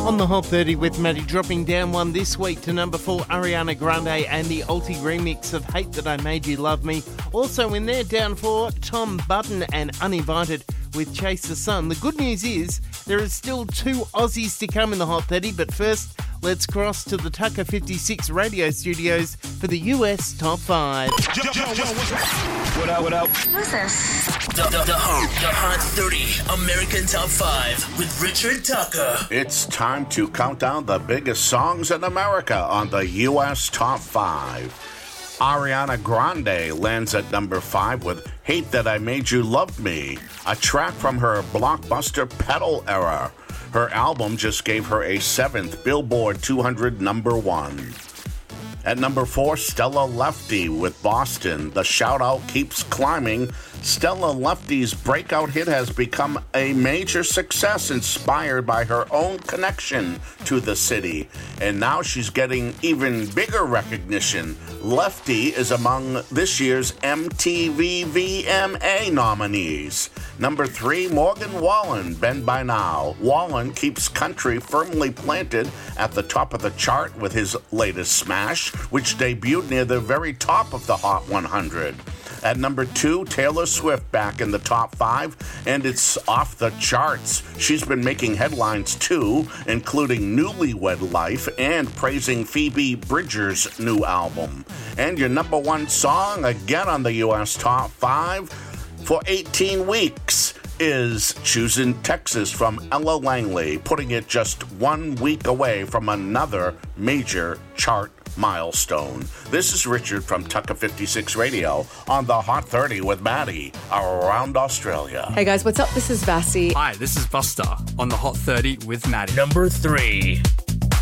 On the Hot 30 with Maddie, dropping down one this week to number 4, Ariana Grande and the Alti remix of Hate That I Made You Love Me. Also in there, down 4, Tom Button and Uninvited with Chase the Sun. The good news is there is still 2 Aussies to come in the Hot 30, but first, let's cross to the Tucker 56 radio studios for the US Top 5. What up? Who's this? The Hot 30 American Top 5 with Richard Tucker. It's time to count down the biggest songs in America on the U.S. Top 5. Ariana Grande lands at number 5 with Hate That I Made You Love Me, a track from her blockbuster Pedal era. Her album just gave her a 7th Billboard 200 number 1. At number 4, Stella Lefty with Boston. The shout-out keeps climbing. Stella Lefty's breakout hit has become a major success inspired by her own connection to the city. And now she's getting even bigger recognition. Lefty is among this year's MTV VMA nominees. Number 3, Morgan Wallen, Bend By Now. Wallen keeps country firmly planted at the top of the chart with his latest smash, which debuted near the very top of the Hot 100. At number 2, Taylor Swift back in the top 5, and it's off the charts. She's been making headlines too, including Newlywed Life and praising Phoebe Bridgers' new album. And your number 1 song, again on the U.S. Top 5, for 18 weeks is Choosing Texas from Ella Langley, putting it just 1 week away from another major chart milestone. This is Richard from Tucker 56 Radio on the Hot 30 with Maddie around Australia. Hey guys, what's up? This is Vasi. Hi, this is Buster on the Hot 30 with Maddie. Number 3.